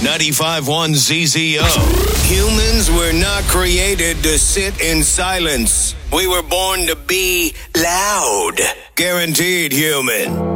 95.1 ZZO. Humans were not created to sit in silence. We were born to be loud. Guaranteed human.